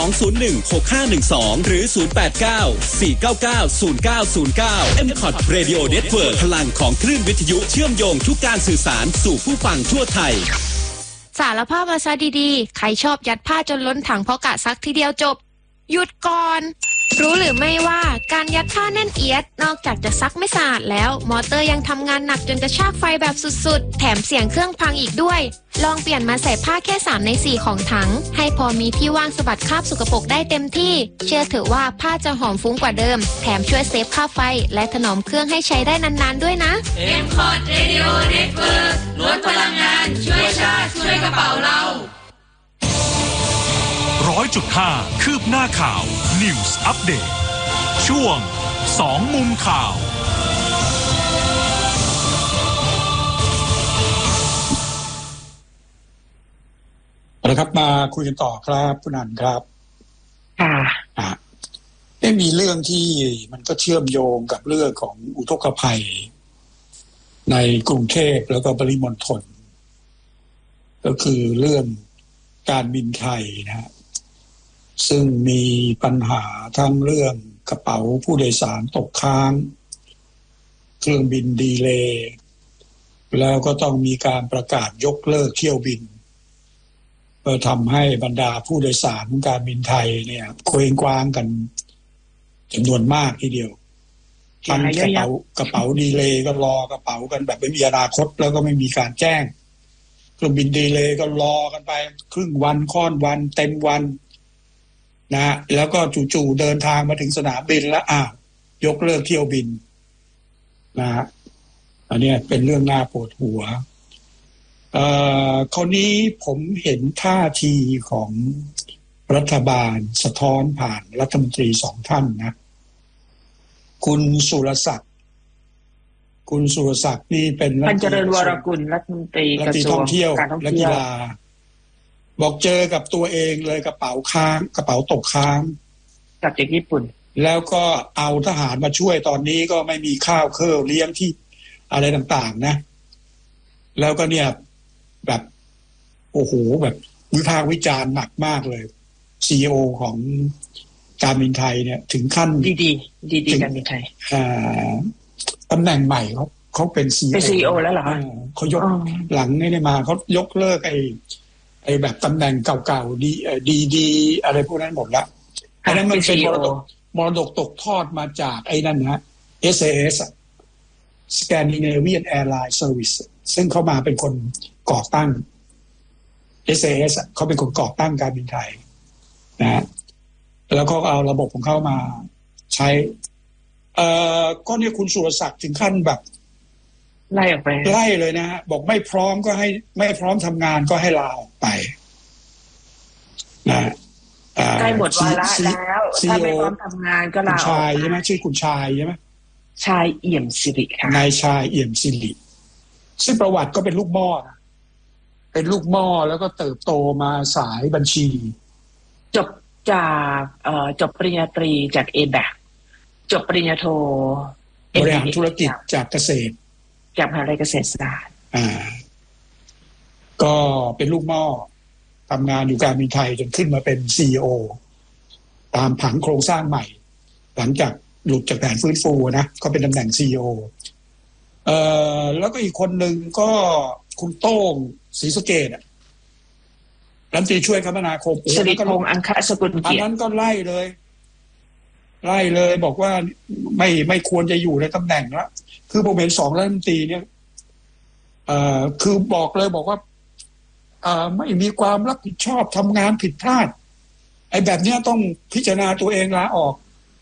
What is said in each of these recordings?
201-6512 หรือ 089-499-0909 MCOT Radio Network พลังของคลื่นวิทยุเชื่อมโยงทุกการสื่อสารสู่ผู้ฟังทั่วไทยสารภาพมาซะดีๆใครชอบยัดผ้าจนล้นถังเพราะกะซักทีเดียวจบหยุดก่อนรู้หรือไม่ว่าการยัดผ้าแน่นเอียดนอกจากจะซักไม่สะอาดแล้วมอเตอร์ยังทำงานหนักจนกระชากไฟแบบสุดๆแถมเสียงเครื่องพังอีกด้วยลองเปลี่ยนมาใส่ผ้าแค่3 ใน 4ของถังให้พอมีที่ว่างสะบัดคราบสกปรกได้เต็มที่เชื่อเถอะว่าผ้าจะหอมฟุ้งกว่าเดิมแถมช่วยเซฟค่าไฟและถนอมเครื่องให้ใช้ได้นานๆด้วยนะ MCOT Radio Network ลดพลังงานช่วยชาติช่วยกระเป๋าเรา 100.5 คืบหน้าข่าว News Update ช่วง2 มุมข่าวนะครับมาคุยกันต่อครับคุณอันครับมีเรื่องที่มันก็เชื่อมโยงกับเรื่องของอุทกภัยในกรุงเทพแล้วก็ปริมณฑลก็คือเรื่องการบินไทยนะฮะซึ่งมีปัญหาทั้งเรื่องกระเป๋าผู้โดยสารตกค้างเครื่องบินดีเลย์แล้วก็ต้องมีการประกาศยกเลิกเที่ยวบินเพื่อทำให้บรรดาผู้โดยสารการบินไทยเนี่ยเคว้งคว้างกันจำนวนมากทีเดียวทั้งกระเป๋าดีเลย์ก็รอกระเป๋ากันแบบไม่มีอนาคตแล้วก็ไม่มีการแจ้งเครื่องบินดีเลย์ก็รอกันไปครึ่งวันค่อนวันเต็มวันนะแล้วก็จู่ๆเดินทางมาถึงสนามบินแล้วยกเลิกเที่ยวบินนะฮะอันนี้เป็นเรื่องน่าปวดหัวคราวนี้ผมเห็นท่าทีของรัฐบาลสะท้อนผ่านรัฐมนตรี2 ท่านนะคุณสุรศักดิ์นี่เป็นพันเจริญวรกุลรัฐมนตรีกระทรวงท่องเที่ยวและกีฬาบอกเจอกับตัวเองเลยกระเป๋าตกค้างกลับจากญี่ปุ่นแล้วก็เอาทหารมาช่วยตอนนี้ก็ไม่มีข้าวเครื่องเลี้ยงที่อะไรต่างๆนะแล้วก็เนี่ยแบบโอ้โหแบบวิพากษ์วิจารณ์หนักมากเลย CEO ของการบินไทยเนี่ยถึงขั้นดีการบินไทยตำแหน่งใหม่เขาเป็น CEO แล้วเหรอเขายกหลังนี่ได้มาเขายกเลิกไอ้แบบตำแหน่งเก่าๆดีอะไรพวกนั้นหมดละอันนั้นมันเป็นมรดกตกทอดมาจากไอ้นั่นนะ SAS Scandinavian Airline Service ซึ่งเขามาเป็นคนก่อตั้ง SAS เขาเป็นคนก่อตั้งการบินไทยนะแล้วก็เอาระบบของเขามาใช้ก็เนี่ยคุณสุรศักดิ์ถึงขั้นแบบไล่ออกไปไล่เลยนะฮะบอกไม่พร้อมก็ให้ไม่พร้อมทำงานก็ให้ลาออกไปนะใกล้หมดวาระแล้วถ้าไม่พร้อมทำงานก็ลาออกชายใช่ไหมชื่อคุณชายใช่ไหมชายเอี่ยมสิริค่ะนายชายเอี่ยมสิริซึ่งประวัติก็เป็นลูกหม้อนะเป็นลูกหม้อแล้วก็เติบโตมาสายบัญชีจบจากจบปริญญาตรีจาก ABAC จบปริญญาโทบริหารธุรกิจจากเกษตรจากมหาวิทยาลัยเกษตรศาสตร์ก็เป็นลูกหม้อทำงานอยู่การบินไทยจนขึ้นมาเป็น CEO ตามผังโครงสร้างใหม่หลังจากหลุดจากแผนฟื้นฟูนะก็เป็นตำแหน่ง CEO แล้วก็อีกคนหนึ่งก็คุณโต้งศรีสะเกษรัฐมนตรีช่วยคมนาคมสิริพงษ์อังคสกุลเกียรติอันนั้นก็ไล่เลยบอกว่าไม่ควรจะอยู่ในตำแหน่งแล้วคือผมเห็น2รัฐมนตรีเนี่ยคือบอกว่าไม่มีความรับผิดชอบทำงานผิดพลาดไอ้แบบนี้ต้องพิจารณาตัวเองลาออก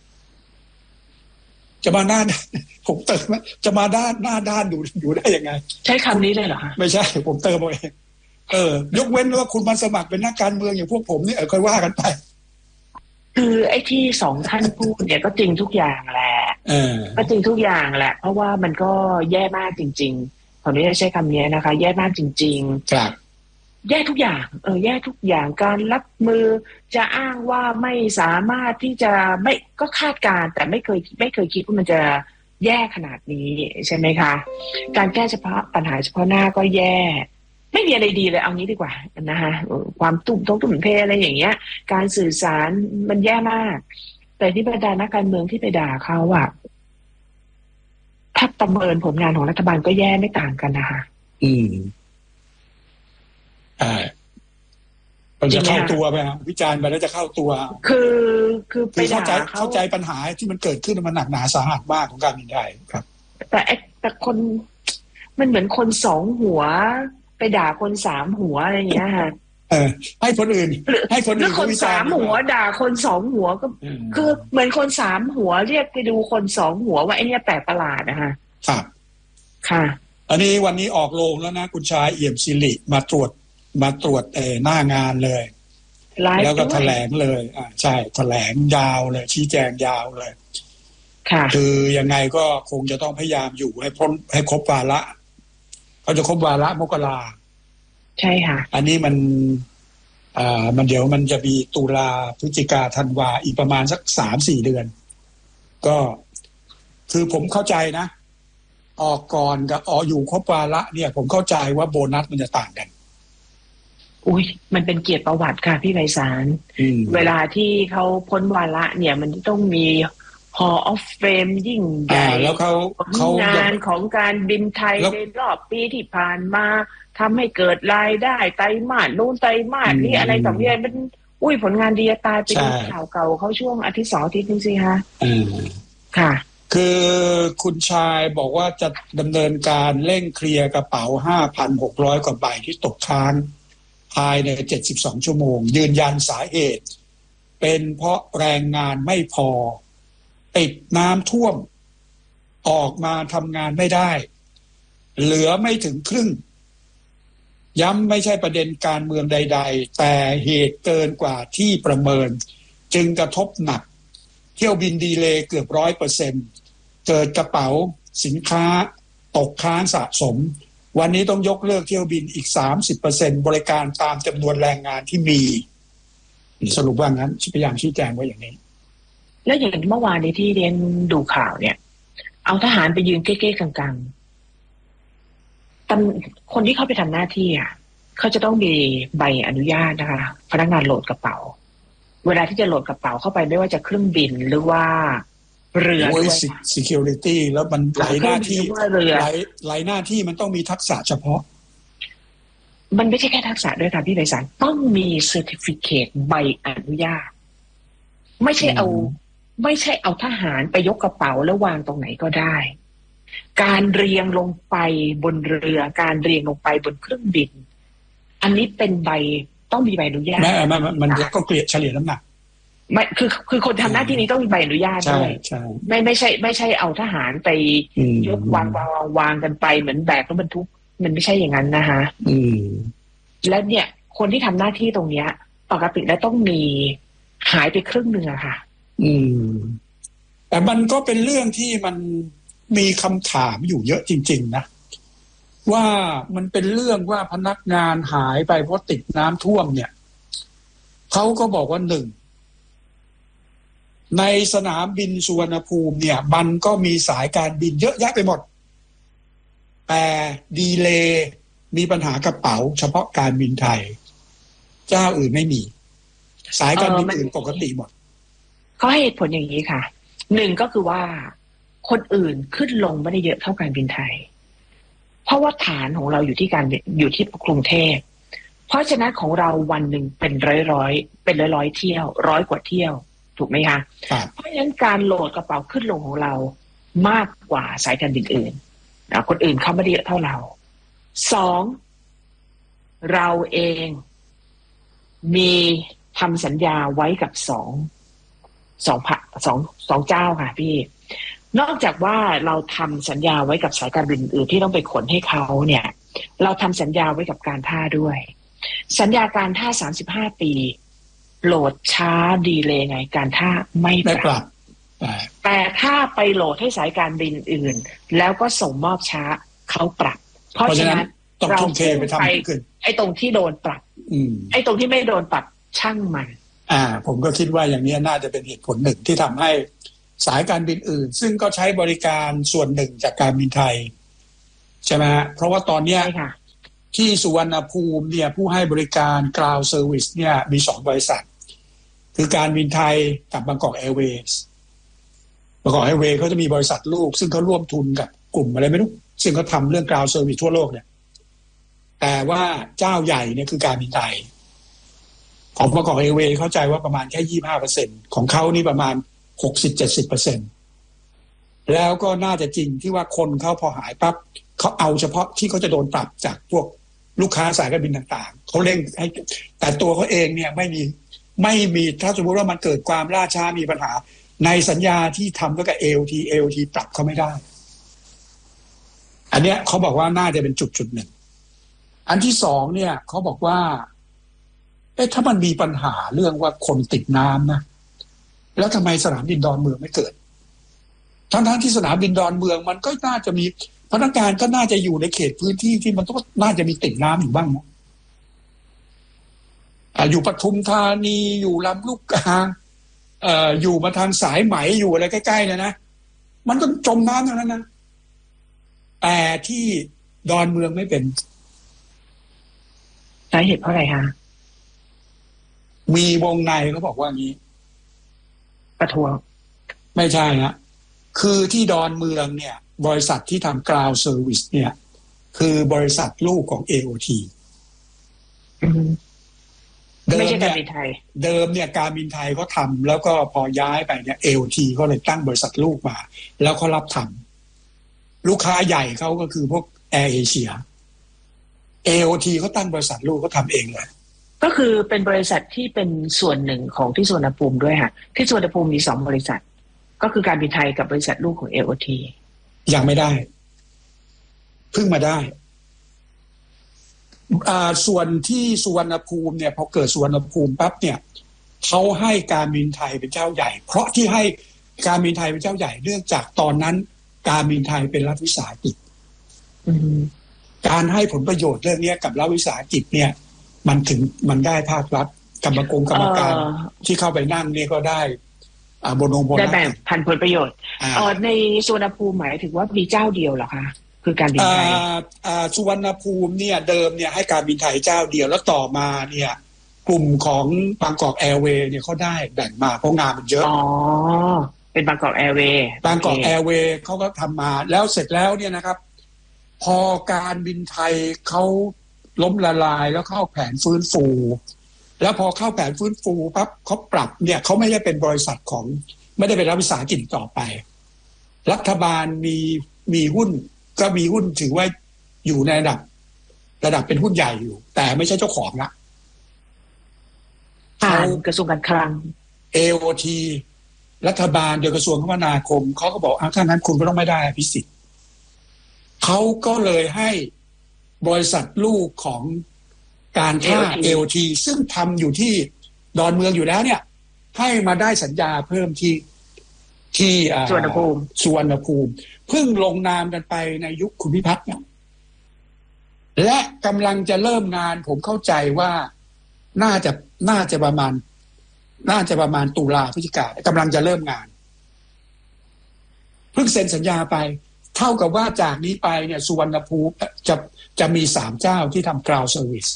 จะมาหน้าผมเติมจะมาหน้าด้านอยู่ได้ยังไงใช้คำนี้เลยเหรอไม่ใช่ผมเติมเอาเองยกเว้นว่าคุณมาสมัครเป็นนักการเมืองอย่างพวกผมนี่ค่อยว่ากันไปคือไอ้ที่2 ท่านพูดเนี่ยก็จริงทุกอย่างแหละก็จริงทุกอย่างแหละเพราะว่ามันก็แย่มากจริงๆขออนุญาตใช้คำนี้นะคะแย่มากจริงๆครับแย่ทุกอย่างแย่ทุกอย่างการรับมือจะอ้างว่าไม่สามารถที่จะไม่ก็คาดการแต่ไม่เคยคิดว่ามันจะแย่ขนาดนี้ใช่ไหมคะการแก้เฉพาะปัญหาเฉพาะหน้าก็แย่ไม่มีอะไรดีเลยเอางี้ดีกว่านะคะความตุ่มเพอะไรอย่างเงี้ยการสื่อสารมันแย่มากแต่ที่บรรดานักการเมืองที่ไปด่าเขาอะถ้าประเมินผลงานของรัฐบาลก็แย่ไม่ต่างกันนะคะมันจะเข้าตัวไหมครับวิจารณ์ไปแล้วจะเข้าตัวคือไปด่าเข้าใจปัญหาที่มันเกิดขึ้นมันหนักหนาสาหัสมากของการบินไทยครับแต่คนมันเหมือนคนสองหัวไปด่าคนสามหัวอะไรอย่างเงี้ยค่ะให้คนอื่นแล้วคนสามหัวด่าคนสองหัวก็คือเหมือนคนสามหัวเรียกไปดูคนสองหัวว่าไอ้นี่แปลกประหลาดนะคะครับค่ะอันนี้วันนี้ออกโรงแล้วนะคุณชายเอี่ยมศิริมาตรวจหน้างานเลยแล้วก็แถลงเลยใช่แถลงยาวเลยชี้แจงยาวเลยค่ะคือยังไงก็คงจะต้องพยายามอยู่ให้ครบวาระเขาจะครบวาระมกราใช่ค่ะอันนี้มันเดี๋ยวมันจะมีตุลาพฤศจิกาธันวาอีกประมาณสัก 3-4 เดือนก็คือผมเข้าใจนะออกก่อนกับอยู่ครบวาระเนี่ยผมเข้าใจว่าโบนัสมันจะต่างกันอุ้ยมันเป็นเกียรติประวัติค่ะพี่ไพศาลเวลาที่เขาพ้นวาระเนี่ยมันต้องมี Hall of Fame ยิ่งใหญ่แล้วเขางานของการบินไทยในรอบปีที่ผ่านมาทำให้เกิดรายได้ไตรมาสนู่นไตรมาสนี่อะไรต่ออะไรมันผลงานดีจะตายไปดูข่าวเก่าเขาช่วงอาทิตย์2 อาทิตย์นึงสิคะค่ะคือคุณชายบอกว่าจะดำเนินการเร่งเคลียร์กระเป๋า 5,600 กว่าใบที่ตกค้างภายใน72 ชั่วโมงยืนยันสาเหตุเป็นเพราะแรงงานไม่พอติดน้ำท่วมออกมาทำงานไม่ได้เหลือไม่ถึงครึ่งย้ำไม่ใช่ประเด็นการเมืองใดๆแต่เหตุเกินกว่าที่ประเมินจึงกระทบหนักเที่ยวบินดีเลย์เกือบ 100% เกิดกระเป๋าสินค้าตกค้างสะสมวันนี้ต้องยกเลิกเที่ยวบินอีก 30% บริการตามจำนวนแรงงานที่มีสรุปว่างั้นพยายามชี้แจงไว้อย่างนี้แล้วอย่างเมื่อวานนี้ที่เรียนดูข่าวเนี่ยเอาทหารไปยืนเก๊ๆกังๆคนที่เข้าไปทำหน้าที่อ่ะเขาจะต้องมีใบอนุญาตนะคะพนักงานโหลดกระเป๋าเวลาที่จะโหลดกระเป๋าเข้าไปไม่ว่าจะเครื่องบินหรือว่าเรือด้วย security แล้วมันหลายหน้าที่หลายหน้าที่มันต้องมีทักษะเฉพาะมันไม่ใช่แค่ทักษะด้วยค่ะพี่ไพศาลต้องมี certificate ใบอนุญาตไม่ใช่เอาทหารไปยกกระเป๋าแล้ววางตรงไหนก็ได้การเรียงลงไปบนเรือการเรียงลงไปบนเครื่องบินอันนี้เป็นใบต้องมีใบอนุญาตมันก็เกลี่ยเฉลี่ยน้ำหนักไม่คือคนทำหน้าที่นี้ต้องมีใบอนุญาตด้วยไม่ใช่เอาทหารไปยกวางกันไปเหมือนแบกรถบรรทุกมันไม่ใช่อย่างนั้นนะคะแล้วเนี่ยคนที่ทำหน้าที่ตรงเนี้ยปกติแล้วต้องมีหายไปครึ่งนึงอะค่ะแต่มันก็เป็นเรื่องที่มันมีคำถามอยู่เยอะจริงๆนะว่ามันเป็นเรื่องว่าพนักงานหายไปเพราะติดน้ำท่วมเนี่ยเขาก็บอกว่า1ในสนามบินสุวรรณภูมิเนี่ยมันก็มีสายการบินเยอะแยะไปหมดแต่ดีเลย์มีปัญหากระเป๋าเฉพาะการบินไทยเจ้าอื่นไม่มีสายการบินอื่นปกติหมดเขาให้เหตุผลอย่างนี้ค่ะ1ก็คือว่าคนอื่นขึ้นลงไม่ได้เยอะเท่าการบินไทยเพราะว่าฐานของเราอยู่ที่กรุงเทพเพราะฉะนั้นของเราวันหนึ่งเป็นร้อยเที่ยว100 กว่าเที่ยวถูกไหมคะเพราะฉะนั้นการโหลดกระเป๋าขึ้นลงของเรามากกว่าสายการบินอื่นคนอื่นเขาไม่ได้เยอะเท่าเรา2เราเองมีทำสัญญาไว้กับสองเจ้าค่ะพี่นอกจากว่าเราทำสัญญาไว้กับสายการบินอื่นที่ต้องไปขนให้เขาเนี่ยเราทำสัญญาไว้กับการท่าด้วยสัญญาการท่า35 ปีโหลดช้าดีเลยไงการท่าไม่ปรับแต่ถ้าไปโหลดให้สายการบินอื่นแล้วก็ส่งมอบช้าเขาปรับเพราะฉะนั้นเราไปทำไอ้ตรงที่โดนปรับไอ้ตรงที่ไม่โดนปรับช่างมันผมก็คิดว่าอย่างนี้น่าจะเป็นเหตุผลหนึ่งที่ทำให้สายการบินอื่นซึ่งก็ใช้บริการส่วนหนึ่งจากการบินไทยใช่ไหมฮะเพราะว่าตอนนี้ที่สุวรรณภูมิเนี่ยผู้ให้บริการ Ground Service เนี่ยมี2บริษัทคือการบินไทยกับบางกอกแอร์เวย์บางกอกแอร์เวย์เขาจะมีบริษัทลูกซึ่งเขาร่วมทุนกับกลุ่มอะไรไม่รู้ซึ่งเขาทำเรื่อง Ground Service ทั่วโลกเนี่ยแต่ว่าเจ้าใหญ่เนี่ยคือการบินไทยของบางกอกแอร์เวย์เข้าใจว่าประมาณแค่ 25% ของเขานี่ประมาณ 60-70%แล้วก็น่าจะจริงที่ว่าคนเขาพอหายปั๊บเขาเอาเฉพาะที่เขาจะโดนปรับจากพวกลูกค้าสายการบินต่างๆเขาเร่งให้แต่ตัวเขาเองเนี่ยไม่มีถ้าสมมติว่ามันเกิดความล่าช้ามีปัญหาในสัญญาที่ทำกับ AOT ปรับเขาไม่ได้อันเนี้ยเขาบอกว่าน่าจะเป็นจุดหนึ่งอันที่สองเนี่ยเขาบอกว่าถ้ามันมีปัญหาเรื่องว่าคนติดน้ำนะแล้วทำไมสนามบินดอนเมืองไม่เกิดทั้งที่สนามบินดอนเมืองมันก็น่าจะมีพนักงานก็น่าจะอยู่ในเขตพื้นที่ที่มันต้องน่าจะมีติดน้ำอยู่บ้างนะอยู่ปทุมธานีอยู่ลำลูกกาอยู่มาทางสายไหมอยู่อะไรใกล้ๆเนี่ยนะมันก็จมน้ำทั้งนั้นนะแต่ที่ดอนเมืองไม่เป็นสาเหตุเพราะอะไรคะมีวงในเขาบอกว่างี้ประท้วงไม่ใช่นะคือที่ดอนเมืองเนี่ยบริษัทที่ทำ Ground Service เนี่ยคือบริษัทลูกของ AOT ไม่ใช่การบินไทยเดิมเนี่ยการบินไทยเขาทำแล้วก็พอย้ายไปเนี่ย AOT ก็เลยตั้งบริษัทลูกมาแล้วเขารับทำลูกค้าใหญ่เขาก็คือพวก Air Asia AOT เขาตั้งบริษัทลูกเขาทำเองเลยก็คือเป็นบริษัทที่เป็นส่วนหนึ่งของที่สุวรรณภูมิด้วยค่ะที่สุวรรณภูมิมี2บริษัทก็คือการบินไทยกับบริษัทลูกของ AOT ยังไม่ได้เพิ่งมาได้ส่วนที่สุวรรณภูมิเนี่ยพอเกิดสุวรรณภูมิปั๊บเนี่ยเขาให้การบินไทยเป็นเจ้าใหญ่เพราะที่ให้การบินไทยเป็นเจ้าใหญ่เนื่องจากตอนนั้นการบินไทยเป็นรัฐวิสาหกิจการให้ผลประโยชน์เรื่องนี้กับรัฐวิสาหกิจเนี่ยมันได้ภาครัฐกรรมการที่เข้าไปนั่งเนี่ยก็ได้โบนัสได้แบ่งพันผลประโยชน์ในสุวรรณภูมิหมายถึงว่ามีเจ้าเดียวเหรอคะคือการบินไทยสุวรรณภูมิเนี่ยเดิมเนี่ยให้การบินไทยเจ้าเดียวแล้วต่อมาเนี่ยกลุ่มของบางกอกแอร์เวย์เนี่ยเขาได้แบ่งมาเพราะงานมันเยอะเป็นบางกอกแอร์เวย์แอร์เวย์เขาก็ทำมาแล้วเสร็จแล้วเนี่ยนะครับพอการบินไทยเขาล้มละลายแล้วเข้าแผนฟื้นฟูแล้วพอเข้าแผนฟื้นฟูปั๊บเขาปรับเนี่ยเขาไม่ได้เป็นบริษัทของไม่ได้เป็นรัฐวิสาหกิจต่อไปรัฐบาลมีหุ้นก็มีหุ้นถือว่าอยู่ในระดับเป็นหุ้นใหญ่อยู่แต่ไม่ใช่เจ้าของละผ่านกระทรวงการคลัง AOT รัฐบาลโดยกระทรวงคมนาคมเขาก็บอกถ้างั้นคุณก็ต้องไม่ได้อภิสิทธิ์เขาก็เลยให้บริษัทลูกของการท่า AOT ซึ่งทำอยู่ที่ดอนเมืองอยู่แล้วเนี่ยให้มาได้สัญญาเพิ่มที่สุวรรณภูมิเพิ่งลงนามกันไปในยุคคุณพิพัฒน์เนี่ยและกำลังจะเริ่มงานผมเข้าใจว่าน่าจะประมาณตุลาพฤศจิกายนกำลังจะเริ่มงานเพิ่งเซ็นสัญญาไปเท่ากับว่าจากนี้ไปเนี่ยสุวรรณภูมิจะมี3เจ้าที่ทำ Ground Service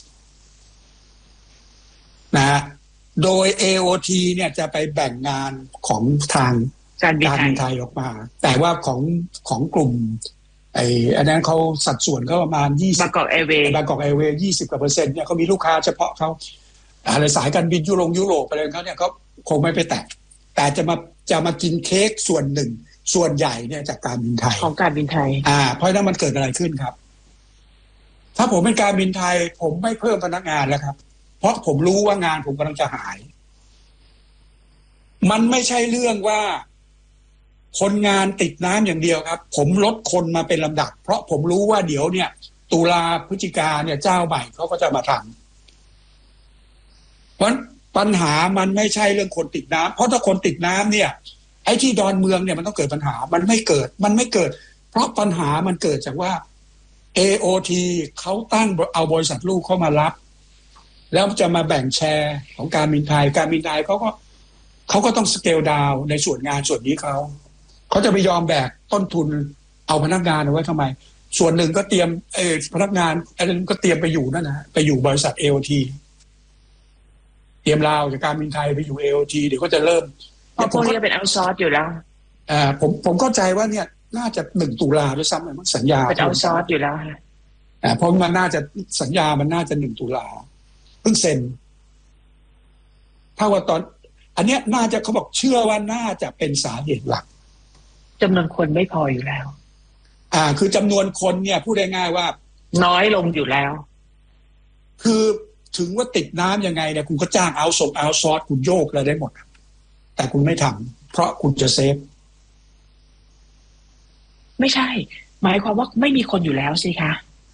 นะโดย AOT เนี่ยจะไปแบ่งงานของทางการบินไทยออกมาแต่ว่าของกลุ่มอันนั้นเขาสัดส่วนเขาประมาณ20 บางกอกแอร์เวย์20%เนี่ยเขามีลูกค้าเฉพาะเขาอะไรสายการบินยุโรปอะไรเขาเนี่ยเขาคงไม่ไปแตะแต่จะมากินเค้กส่วนหนึ่งส่วนใหญ่เนี่ยจากการบินไทยของการบินไทยเพราะนั้นมันเกิดอะไรขึ้นครับถ้าผมเป็นการบินไทยผมไม่เพิ่มพนักงานแล้วครับเพราะผมรู้ว่างานผมกำลังจะหายมันไม่ใช่เรื่องว่าคนงานติดน้ำอย่างเดียวครับผมลดคนมาเป็นลำดับเพราะผมรู้ว่าเดี๋ยวเนี่ยตุลาพฤศจิกาเนี่ยเจ้าใหม่เขาก็จะมาทำเพราะปัญหามันไม่ใช่เรื่องคนติดน้ำเพราะถ้าคนติดน้ำเนี่ยไอ้ที่ดอนเมืองเนี่ยมันต้องเกิดปัญหามันไม่เกิดเพราะปัญหามันเกิดจากว่า AOT เขาตั้งเอาบริษัทลูกเข้ามารับแล้วจะมาแบ่งแชร์ของการบินไทยเขาก็ต้องสเกลดาวน์ในส่วนงานส่วนนี้เขาจะไปยอมแบกต้นทุนเอาพนักงานเอาไว้ทำไมส่วนหนึ่งก็เตรียมพนักงานอันนั้นก็เตรียมไปอยู่นั่นนะไปอยู่บริษัท AOT เตรียมลาวจากการบินไทยไปอยู่ AOT เดี๋ยวก็จะเริ่มพวกนี้เป็นเอาท์ซอร์สอยู่แล้วผมเข้าใจว่าเนี่ยน่าจะ1 ตุลาด้วยซ้ำมันสัญญาเป็นเอาท์ซอร์สอยู่แล้วฮะเพราะมันน่าจะสัญญามันน่าจะ1 ตุลาเพิ่งเซ็นถ้าว่าตอนอันเนี้ยน่าจะเขาบอกเชื่อว่าน่าจะเป็นสาเหตุหลักจำนวนคนไม่พออยู่แล้วคือจำนวนคนเนี่ยพูดได้ง่ายว่าน้อยลงอยู่แล้วคือถึงว่าติดน้ำยังไงเนี่ยคุณก็จ้างเอาซอร์สคุณโยกอะไรได้หมดแต่คุณไม่ทำเพราะคุณจะเซฟไม่ใช่หมายความว่าไม่มีคนอยู่แล้วสิคะ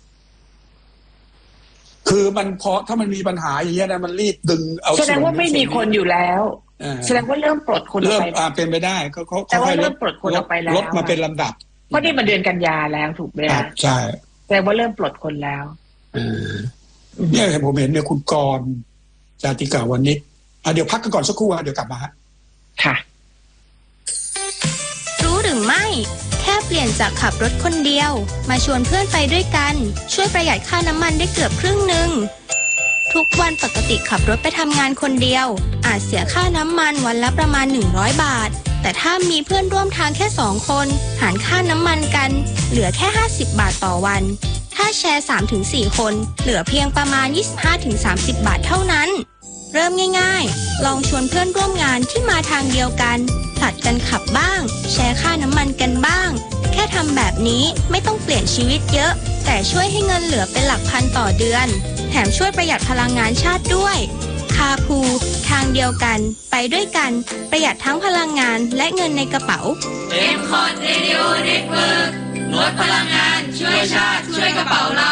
คือมันพอถ้ามันมีปัญหาอย่างเงี้ยนะมันรีบดึงเอาแสดงว่าไม่มีคนอยู่แล้วแสดงว่าเริ่มปลดคนออกไปเป็นไปได้เขาแต่ว่าเริ่มปลดคนออกไปแล้วลดมาเป็นลำดับเพราะนี่มันเดือนกันยาแล้วถูกไหมคะใช่แสดงว่าเริ่มปลดคนแล้วเนี่ยผมเห็นเนี่ยคุณกรณ์จาติกาวนิชเดี๋ยวพักกันก่อนสักครู่เดี๋ยวกลับมาค่ะรู้หรือไม่แค่เปลี่ยนจากขับรถคนเดียวมาชวนเพื่อนไปด้วยกันช่วยประหยัดค่าน้ำมันได้เกือบครึ่งนึงทุกวันปกติขับรถไปทำงานคนเดียวอาจเสียค่าน้ำมันวันละประมาณ100 บาทแต่ถ้ามีเพื่อนร่วมทางแค่2 คนหารค่าน้ำมันกันเหลือแค่50 บาทต่อวันถ้าแชร์ 3-4 คนเหลือเพียงประมาณ 25-30 บาทเท่านั้นเริ่มง่ายๆลองชวนเพื่อนร่วมงานที่มาทางเดียวกันผลัดกันขับบ้างแชร์ค่าน้ำมันกันบ้างแค่ทำแบบนี้ไม่ต้องเปลี่ยนชีวิตเยอะแต่ช่วยให้เงินเหลือเป็นหลักพันต่อเดือนแถมช่วยประหยัดพลังงานชาติด้วยคาพูทางเดียวกันไปด้วยกันประหยัดทั้งพลังงานและเงินในกระเป๋า M-Cot Radio Network ลดพลังงานช่วยชาติช่วยกระเป๋าเรา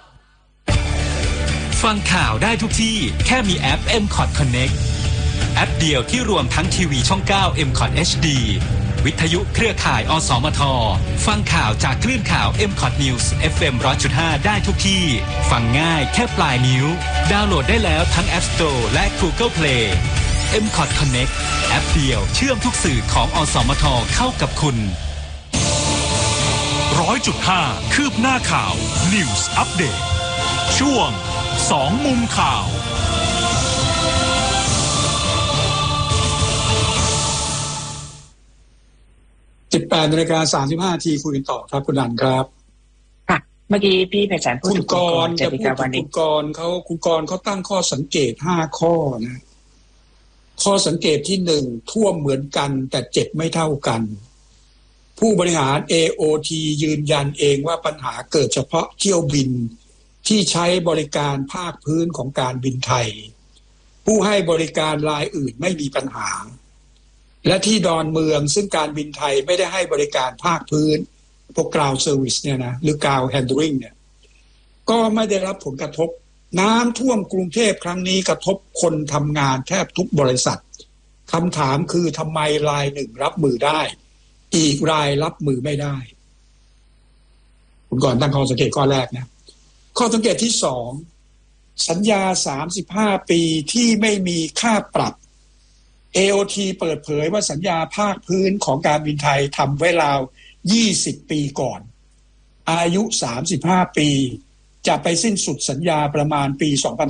ฟังข่าวได้ทุกที่แค่มีแอป M-Cot Connect แอปเดียวที่รวมทั้งทีวีช่อง 9 M-Cot HD วิทยุเครือข่ายอสมทฟังข่าวจากคลื่นข่าว M-Cot News FM 100.5 ได้ทุกที่ฟังง่ายแค่ปลายนิ้วดาวน์โหลดได้แล้วทั้ง App Store และ Google Play M-Cot Connect แอปเดียวเชื่อมทุกสื่อของอสมทเข้ากับคุณ 100.5 คืบหน้าข่าว News Update ช่วง2 มุมข่าว 18:35 น.คุยกันต่อครับคุณนันครับค่ะเมื่อกี้พี่ไพศาลพูดคุณกรณ์จะพูดถึงคุณกรณ์เขาตั้งข้อสังเกต5 ข้อนะข้อสังเกตที่1ท่วมเหมือนกันแต่เจ็บไม่เท่ากันผู้บริหาร AOT ยืนยันเองว่าปัญหาเกิดเฉพาะเที่ยวบินที่ใช้บริการภาคพื้นของการบินไทยผู้ให้บริการรายอื่นไม่มีปัญหาและที่ดอนเมืองซึ่งการบินไทยไม่ได้ให้บริการภาคพื้นพวก ground service เนี่ยนะหรือ ground handling เนี่ยก็ไม่ได้รับผลกระทบน้ำท่วมกรุงเทพครั้งนี้กระทบคนทำงานแทบทุกบริษัทคำถามคือทำไมรายหนึ่งรับมือได้อีกรายรับมือไม่ได้คุณก่อนตั้งข้อสังเกตข้อแรกนะข้อสังเกตที่2สัญญา35 ปีที่ไม่มีค่าปรับ AOT เปิดเผยว่าสัญญาภาคพื้นของการบินไทยทำไว้ราว20 ปีก่อนอายุ35 ปีจะไปสิ้นสุดสัญญาประมาณปี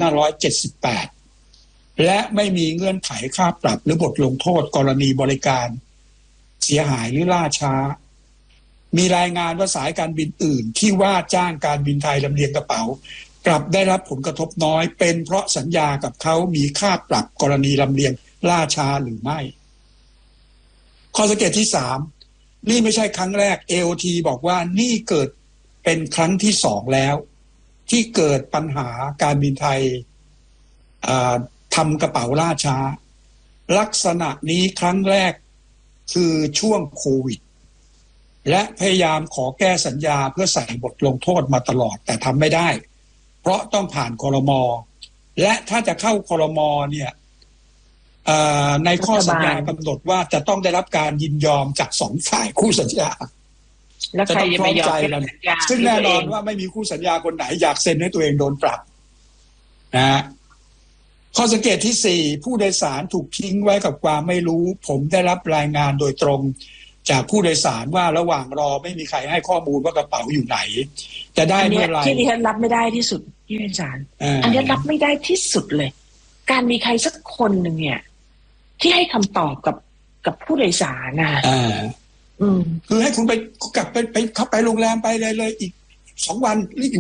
2578และไม่มีเงื่อนไขค่าปรับหรือบทลงโทษกรณีบริการเสียหายหรือล่าช้ามีรายงานว่าสายการบินอื่นที่ว่าจ้างการบินไทยลำเลียงกระเป๋ากลับได้รับผลกระทบน้อยเป็นเพราะสัญญากับเขามีค่าปรับกรณีลำเลียงล่าช้าหรือไม่ข้อสังเกตที่3นี่ไม่ใช่ครั้งแรก AOT บอกว่านี่เกิดเป็นครั้งที่2แล้วที่เกิดปัญหาการบินไทยทำกระเป๋าล่าช้าลักษณะนี้ครั้งแรกคือช่วงโควิดและพยายามขอแก้สัญญาเพื่อใส่บทลงโทษมาตลอดแต่ทำไม่ได้เพราะต้องผ่านครม.และถ้าจะเข้าครม.เนี่ยในข้อสัญญากำหนดว่าจะต้องได้รับการยินยอมจาก2 ฝ่ายคู่สัญญาแล้วใครจะไม่ยอมเป็นสัญญาซึ่งแน่นอนว่าไม่มีคู่สัญญาคนไหนอยากเซ็นให้ตัวเองโดนปรับนะข้อสังเกตที่4ผู้โดยสารถูกทิ้งไว้กับความไม่รู้ผมได้รับรายงานโดยตรงจากผู้โดยสารว่าระหว่างรอไม่มีใครให้ข้อมูลว่ากระเป๋าอยู่ไหนจะได้เมื่อไหร่ที่ดิฉันรับไม่ได้ที่สุดที่อาจารย์อันนี้รับไม่ได้ที่สุดเลย การมีใครสักคนหนึ่งเนี่ยที่ให้คำตอบกับผู้โดยสารนะคือให้คุณไปกลับไปเข้าไปโรงแรมไปเลยอีก2 วันรีบ